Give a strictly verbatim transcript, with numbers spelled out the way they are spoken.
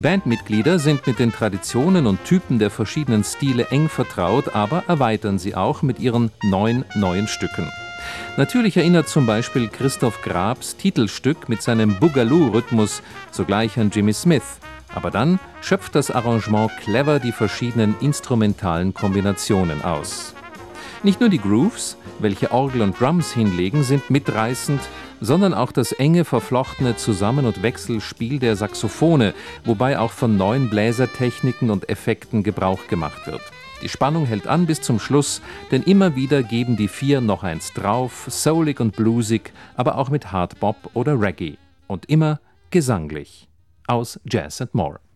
Bandmitglieder sind mit den Traditionen und Typen der verschiedenen Stile eng vertraut, aber erweitern sie auch mit ihren neun neuen Stücken. Natürlich erinnert zum Beispiel Christoph Grabs Titelstück mit seinem Boogaloo-Rhythmus sogleich an Jimmy Smith. Aber dann schöpft das Arrangement clever die verschiedenen instrumentalen Kombinationen aus. Nicht nur die Grooves, welche Orgel und Drums hinlegen, sind mitreißend, sondern auch das enge, verflochtene Zusammen- und Wechselspiel der Saxophone, wobei auch von neuen Bläsertechniken und Effekten Gebrauch gemacht wird. Die Spannung hält an bis zum Schluss, denn immer wieder geben die vier noch eins drauf, soulig und bluesig, aber auch mit Hardbop oder Reggae. Und immer gesanglich. Aus Jazz and More.